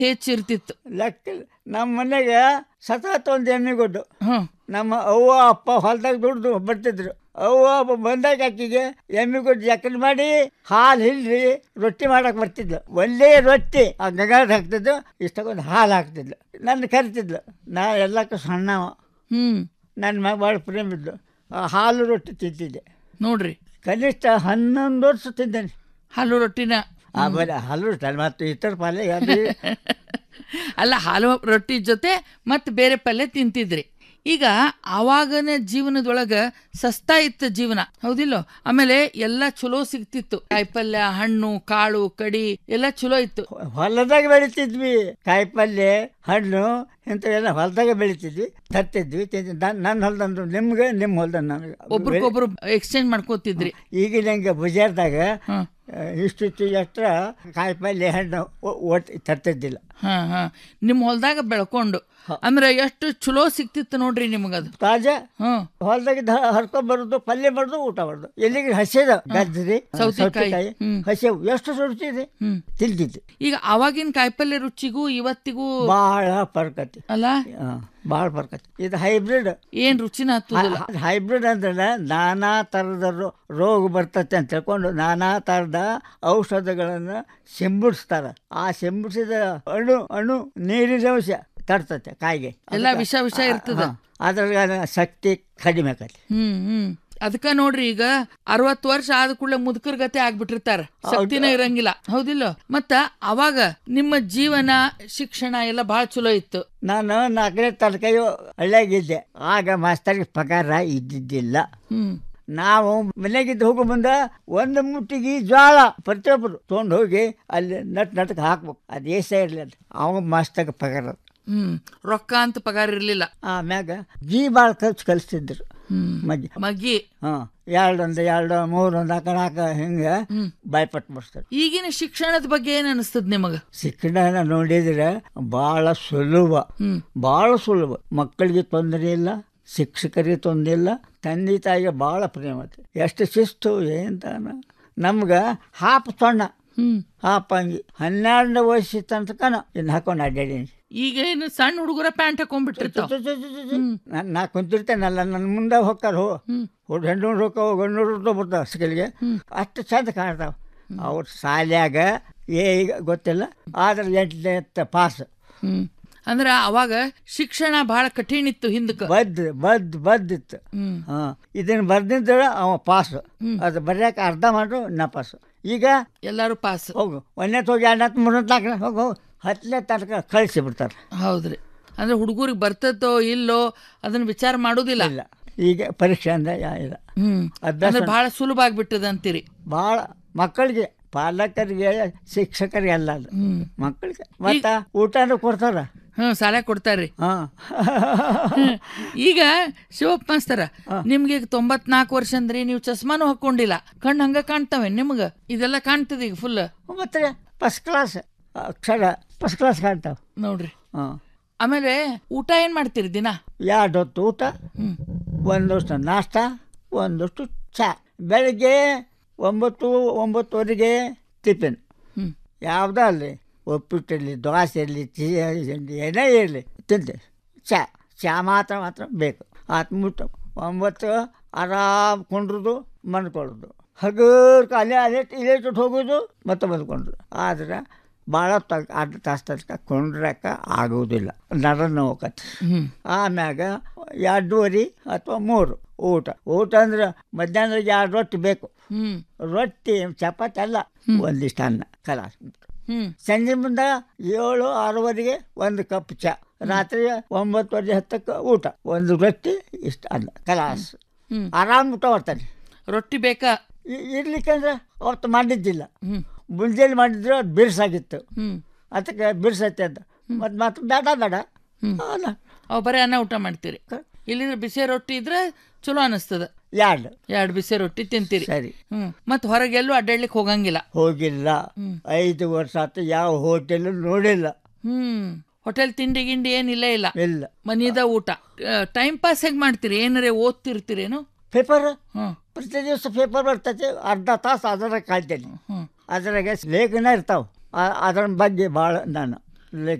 ಹೆಚ್ಚಿರ್ತಿತ್ತು. ಲೆಕ್ಕ ನಮ್ಮ ಮನೆಗೆ ಸತತ ಒಂದು ಎಮ್ಮಿಗೊಡ್ಡು. ನಮ್ಮ ಅವ್ವ ಅಪ್ಪ ಹೊಲದಾಗ ದುಡ್ದು ಬರ್ತಿದ್ರು. ಅವ್ವ ಬಂದಾಗ ಅಕ್ಕಿಗೆ ಎಮ್ಮಿಗೊಡ್ಡು ಜಕನ್ ಮಾಡಿ ಹಾಲು ಹಿಂಡಿ ರೊಟ್ಟಿ ಮಾಡಕ್ಕೆ ಬರ್ತಿದ್ಲು. ಒಂದೇ ರೊಟ್ಟಿ ಆ ಗಗಾಳ ಹಾಕ್ತಿದ್ದು, ಇಷ್ಟಕ್ಕೊಂದು ಹಾಲು ಹಾಕ್ತಿದ್ಲು. ನನ್ನ ಕರಿತಿದ್ಲು. ನಾ ಎಲ್ಲಕ್ಕೂ ಸಣ್ಣವ. ನನ್ನ ಮ್ಯಾಗ ಭಾಳ ಪ್ರೇಮ ಇದ್ಲು. ಆ ಹಾಲು ರೊಟ್ಟಿ ತಿಂತಿದ್ದೆ ನೋಡ್ರಿ. ಕನಿಷ್ಠ 11 ವರ್ಷ ತಿಂದೇನೆ ಹಾಲು ರೊಟ್ಟಿನ. ಬರೀ ಹಾಲು ರೊಟ್ಟಿ ಮತ್ತು ಇತರ ಪಲ್ಯ ಅಲ್ಲ, ಹಾಲು ರೊಟ್ಟಿ ಜೊತೆ ಮತ್ತೆ ಬೇರೆ ಪಲ್ಯ ತಿಂತಿದ್ರಿ. ಈಗ ಆವಾಗಿನ ಜೀವನದೊಳಗ ಸಸ್ತಾ ಇತ್ತು ಜೀವನ, ಹೌದಿಲ್ಲೋ? ಆಮೇಲೆ ಎಲ್ಲ ಚಲೋ ಸಿಗ್ತಿತ್ತು. ಕಾಯಿಪಲ್ಯ, ಹಣ್ಣು, ಕಾಳು, ಕಡಿ ಎಲ್ಲ ಚಲೋ ಇತ್ತು. ಹೊಲದಾಗ ಬೆಳಿತಿದ್ವಿ. ಕಾಯಿಪಲ್ಯ, ಹಣ್ಣು ಇಂಥವೆಲ್ಲ ಹೊಲದಾಗ ಬೆಳಿತಿದ್ವಿ, ತರ್ತಿದ್ವಿ, ನನ್ನ ಹೊಲ್ದಂದ್ರು ನಿಮ್ಗೆ, ನಿಮ್ಮ ಹೊಲ್ದ ನನಗೆ, ಒಬ್ರಿಗೊಬ್ರು ಎಕ್ಸ್ಚೇಂಜ್ ಮಾಡ್ಕೋತಿದ್ರಿ. ಈಗಿನ ಹಂಗೆ ಬಜಾರ್ದಾಗ ಇಷ್ಟಿಷ್ಟು ಎಷ್ಟ್ರ ಕಾಯಿಪಲ್ಯ, ಹಣ್ಣು ಒಟ್ಟು ತರ್ತಿದ್ದಿಲ್ಲ. ನಿಮ್ಮ ಹೊಲದಾಗ ಬೆಳ್ಕೊಂಡು ಅಂದ್ರೆ ಎಷ್ಟು ಚಲೋ ಸಿಕ್ತಿತ್ತು ನೋಡ್ರಿ ನಿಮಗದು ತಾಜಾ. ಹೊಲದಾಗ ಹರ್ಕೊಂಡ್ ಬರೋದು, ಪಲ್ಯ ಮಾಡೋದು, ಊಟ ಮಾಡೋದು. ಎಲ್ಲಿಗೆ ಹಸಿದ ಗಜ್ಜರಿ, ಸೌತೆಕಾಯಿ ಹಸಿವು ಎಷ್ಟು ರುಚಿ ತಿಂತಿದ್ವಿ. ಈಗ ಅವಾಗಿನ ಕಾಯಿಪಲ್ಯ ರುಚಿಗೂ ಇವತ್ತಿಗೂ ಬಹಳ ಫರ್ಕತಿ ಅಲ್ಲ? ಬಹಳ ಫರ್ಕತಿ. ಇದು ಹೈಬ್ರಿಡ್. ಏನ್ ರುಚಿನ ಹೈಬ್ರಿಡ್ ಅಂದ್ರೆ ನಾನಾ ತರದ ರೋಗ ಬರ್ತತೆ ಅಂತ ತಿಳ್ಕೊಂಡು ನಾನಾ ತರದ ಔಷಧಗಳನ್ನ ಸಿಂಬಿಡಿಸ್ತಾರ. ಆ ಸಿಂಬಿಡಿಸಿದ ಅಣು ನೀರಿನ ಅಂಶ ತರ್ತತೆ ಕಾಯಿಗೆ. ಎಲ್ಲ ವಿಷ ಇರ್ತದ. ಅದ್ರ ಶಕ್ತಿ ಕಡಿಮೆ ಆಕತಿ. ಅದಕ್ಕ ನೋಡ್ರಿ, ಈಗ 60 ವರ್ಷ ಆದ ಕೂಡಲೇ ಮುದುಕರ ಗತೆ ಆಗ್ಬಿಟ್ಟಿರ್ತಾರ, ಶಕ್ತಿನ ಇರಂಗಿಲ್ಲ, ಹೌದಿಲ್ಲ? ಮತ್ತ ಅವಾಗ ನಿಮ್ಮ ಜೀವನ, ಶಿಕ್ಷಣ ಎಲ್ಲ ಬಹಳ ಚಲೋ ಇತ್ತು. ನಾನು 4ನೇ ತರಗತಿ ಹಳ್ಳಿಯಾಗಿದ್ದೆ. ಆಗ ಮಾಸ್ತರ್ಗೆ ಪಗಾರ ಇದ್ದಿದ್ದಿಲ್ಲ. ನಾವು ಮನೆಗಿದ್ದು ಹೋಗೋ ಮುಂದೆ ಒಂದು ಮುಟ್ಟಿಗೆ ಜ್ವಾಳ ಪ್ರತಿಯೊಬ್ಬರು ತೊಗೊಂಡು ಹೋಗಿ ಅಲ್ಲಿ ನಟ್ಕ ಹಾಕ್ಬೇಕು. ಅದು ಏಸ ಇರ್ಲಿ ಅಂತ ಅವಾಗ ಮಾಸ್ತರ್ಗೆ ಪಗಾರ. ರೊಕ್ಕ ಅಂತ ಪಗಾರ ಇರ್ಲಿಲ್ಲ. ಆಮ್ಯಾಗ ಭಾಳ ಖರ್ಚು ಕಲಿಸ್ತಿದ್ರು. ಮಗ್ಗಿ 2 3 4 ಹಿಂಗೆ ಬಾಯ್ಪಟ್ಟು ಬರ್ತಾರೆ. ಈಗಿನ ಶಿಕ್ಷಣದ ಬಗ್ಗೆ ಏನ್ ಅನಿಸ್ತದ ನಿಮಗ? ಶಿಕ್ಷಣ ನೋಡಿದ್ರೆ ಬಹಳ ಸುಲಭ, ಬಹಳ ಸುಲಭ. ಮಕ್ಕಳಿಗೆ ತೊಂದರೆ ಇಲ್ಲ, ಶಿಕ್ಷಕರಿಗೆ ತೊಂದರೆ ಇಲ್ಲ, ತಂದೆ ತಾಯಿಗೆ ಬಹಳ ಪ್ರೇಮ. ಎಷ್ಟು ಶಿಸ್ತು ಏನ್ತಾನ. ನಮ್ಗೆ ಸೊಣ್ಣ ಹಾಪಂಗಿ 12 ವರ್ಷ ತನಕ ಇನ್ನು ಹಾಕೊಂಡು ಅಡ್ಡಾಡೀನಿ. ಈಗ ಏನು ಸಣ್ಣ ಹುಡುಗರ ಪ್ಯಾಂಟ್ ಹಾಕೊಂಡ್ಬಿಟ್ಟಿರ್ತಾವ. ನಾ ಕುಂತಿರ್ತೇನಲ್ಲ, ನನ್ನ ಮುಂದೆ ಹೋಗ್ತಾರ ಹೆಣ್ಣು ಹೋಗ್ತಾವ, ಗಂಡು ಬರ್ತಾವ ಸ್ಕೂಲ್ಗೆ. ಅಷ್ಟು ಚಂದ ಕಾಣ್ತಾವ. ಅವ್ರ ಶಾಲ್ಯಾಗ ಈಗ ಗೊತ್ತಿಲ್ಲ, ಆದ್ರೆ 8ನೇ ಪಾಸ್. ಅಂದ್ರ ಅವಾಗ ಶಿಕ್ಷಣ ಬಹಳ ಕಠಿಣ ಇತ್ತು. ಹಿಂದಕ್ಕೆ ಬದ್ದಿತ್ತು. ಇದನ್ನ ಬರ್ದಿದ್ರ ಅವ ಪಾಸ್. ಅದು ಬರ್ಯಾಕ ಅರ್ಧ ಮಾಡ್ರು ನಾ ಪಾಸ್. ಈಗ ಎಲ್ಲಾರು ಪಾಸ್. ಹೋಗು 1ನೇ ಹೋಗಿ 2ನೇ 3ನೇ 4ನೇ ಹೋಗು 10ನೇ ತನಕ ಕಳಿಸಿ ಬಿಡ್ತಾರೆ. ಹೌದ್ರಿ. ಅಂದ್ರೆ ಹುಡುಗರಿಗೆ ಬರ್ತದೋ ಇಲ್ಲೋ ಅದನ್ನ ವಿಚಾರ ಮಾಡೋದಿಲ್ಲ. ಇಲ್ಲ, ಈಗ ಪರೀಕ್ಷೆ ಅಂದ್ರೆ ಇಲ್ಲ. ಅಭ್ಯಾಸ ಬಹಳ ಸುಲಭ ಆಗ್ಬಿಟ್ಟದ ಅಂತೀರಿ. ಬಹಳ ಮಕ್ಕಳಿಗೆ, ಪಾಲಕರಿಗೆ, ಶಿಕ್ಷಕರಿಗೆ ಅಲ್ಲ, ಅದು ಮಕ್ಕಳಿಗೆ. ಮತ್ತ ಊಟನೂ ಕೊಡ್ತಾರ. ಸಾಲ ಕೊಡ್ತಾರ್ರಿ. ಈಗ ಶಿವಪ್ಪ ಮಾಸ್ತರ, ನಿಮ್ಗೆ 94 ವರ್ಷ ಅಂದ್ರೆ ನೀವು ಚಸ್ಮಾನು ಹಾಕೊಂಡಿಲ್ಲ, ಕಣ್ಣು ಹಂಗ ಕಾಣ್ತಾವೆ ನಿಮ್ಗ? ಇದೆಲ್ಲ ಕಾಣ್ತದ ಈಗ ಫುಲ್? ಮತ್ತೆ ಫಸ್ಟ್ ಕ್ಲಾಸ್ ಅಕ್ಷರ ಫಸ್ಟ್ ಕ್ಲಾಸ್ ಕಾಣ್ತಾವ ನೋಡ್ರಿ. ಆಮೇಲೆ ಊಟ ಏನ್ ಮಾಡ್ತೀರಿ ದಿನ? 2 ಹೊತ್ತು ಊಟ, ಒಂದಷ್ಟು ನಾಷ್ಟ, ಒಂದಷ್ಟು ಚಾ. ಬೆಳಗ್ಗೆ 9-9:30 ಟಿಫಿನ್. ಯಾವುದೋ ಅಲ್ಲಿ ಉಪ್ಪಿಟ್ಟಿರಲಿ, ದೋಸೆ ಇರಲಿ, ಏನೇ ಇರಲಿ ತಿಂತೆ. ಚಾ ಮಾತ್ರ ಬೇಕು. ಮುಟ್ಟು 9 ಆರಾಮ್ ಕೊಂಡ್ರದು ಮನ್ಕೊಳ್ಳೋದು. ಹಗರ್ಕ ಅಲ್ಲೇ ಇಟ್ಟು ಹೋಗೋದು ಮತ್ತೆ ಬಂದ್ಕೊಂಡ್ರು. ಆದ್ರೆ ಭಾಳ ಅರ್ಧ ತಾಸು ತನಕ ಕೊಂಡ್ರಕ ಆಗೋದಿಲ್ಲ, ನರನ್ನು ಹೋಗತ್ತೆ. ಆಮ್ಯಾಗ 2:30 ಅಥವಾ 3 ಊಟ ಅಂದ್ರೆ ಮಧ್ಯಾಹ್ನ 2 ರೊಟ್ಟಿ ಬೇಕು. ರೊಟ್ಟಿ ಚಪಾತಿ ಅಲ್ಲ, ಒಂದಿಷ್ಟು ಅನ್ನ ಕಲಾಸ್. ಸಂಜೆ ಮುಂದೆ 7-6:30 1 ಕಪ್ ಚಾ. ರಾತ್ರಿ 9:10 ಊಟ, 1 ರೊಟ್ಟಿ, ಇಷ್ಟು ಅನ್ನ ಕಲಾಸ್. ಆರಾಮ್ ಊಟ ಬರ್ತಾನೆ. ರೊಟ್ಟಿ ಬೇಕಾ ಇರ್ಲಿಕ್ಕಂದ್ರೆ ಅವತ್ತು ಮಾಡಿದ್ದಿಲ್ಲ. ಮುಂಜಾನೆ ಮಾಡಿದ್ರು ಅದು ಬಿರ್ಸಾಗಿತ್ತು, ಅದಕ್ಕೆ ಬಿರ್ಸೈತೆ ಅಂತ ಮತ್ತೆ ಬೇಡ ಅವು ಬರೀ ಅನ್ನ ಊಟ ಮಾಡ್ತೀರಿ. ಇಲ್ಲಿದ್ರೆ ಬಿಸಿ ರೊಟ್ಟಿ ಇದ್ರೆ ಚಲೋ ಅನಿಸ್ತದ. 2 ಬಿಸಿ ರೊಟ್ಟಿ ತಿಂತೀರಿ. ಸರಿ. ಮತ್ ಹೊರಗೆಲ್ಲೂ ಅಡ್ಡಾಡ್ಲಿಕ್ಕೆ ಹೋಗಿಲ್ಲ. 5 ವರ್ಷ ಆಯ್ತು, ಯಾವ ಹೋಟೆಲ್ ನೋಡಿಲ್ಲ. ಹೋಟೆಲ್ ತಿಂಡಿ ಗಿಂಡಿ ಏನಿಲ್ಲ ಇಲ್ಲ. ಮನೀದ ಊಟ. ಟೈಮ್ ಪಾಸ್ ಹೇಗೆ ಮಾಡ್ತೀರಿ? ಏನಾರೇ ಓದ್ತಿರ್ತೀರೇನು? ಪೇಪರ್ ಪ್ರತಿ ದಿವಸ ಪೇಪರ್ ಬರ್ತೈತೆ, ಅರ್ಧ ತಾಸು ಅದರ ಕಾಯ್ತೇನೆ. ಅದ್ರಾಗ ಲೇಖನ ಇರ್ತಾವ, ಅದರ ಬಗ್ಗೆ ಭಾಳ ನಾನು